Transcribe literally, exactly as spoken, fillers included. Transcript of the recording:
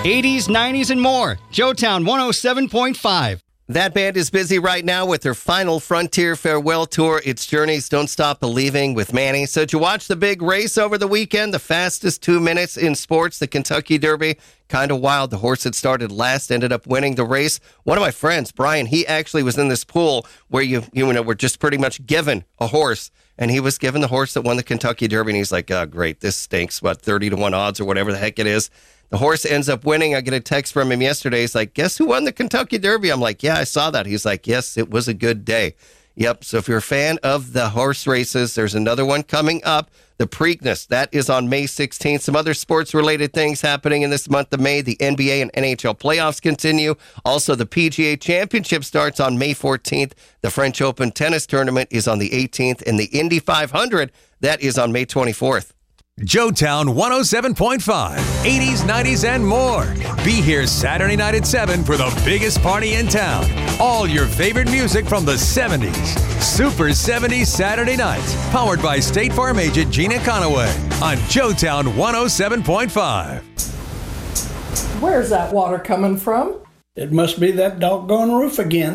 eighties, nineties, and more. Joetown one oh seven point five. That band is busy right now with their final Frontier Farewell Tour. It's Journey's Don't Stop Believing with Manny. So did you watch the big race over the weekend? The fastest two minutes in sports, the Kentucky Derby. Kind of wild. The horse that started last ended up winning the race. One of my friends, Brian, he actually was in this pool where you, you know, were just pretty much given a horse. And he was given the horse that won the Kentucky Derby. And he's like, oh, great, this stinks. What, thirty to one odds or whatever the heck it is. The horse ends up winning. I get a text from him yesterday. He's like, guess who won the Kentucky Derby? I'm like, yeah, I saw that. He's like, yes, it was a good day. Yep. So if you're a fan of the horse races, there's another one coming up. The Preakness. That is on May sixteenth. Some other sports-related things happening in this month of May. The N B A and N H L playoffs continue. Also, the P G A Championship starts on May fourteenth. The French Open tennis tournament is on the eighteenth. And the Indy five hundred, that is on May twenty-fourth. Joetown one oh seven point five, eighties, nineties, and more. Be here Saturday night at seven for the biggest party in town. All your favorite music from the seventies. Super seventies Saturday nights. Powered by State Farm agent Gina Conaway on Joetown one oh seven point five. Where's that water coming from? It must be that doggone roof again.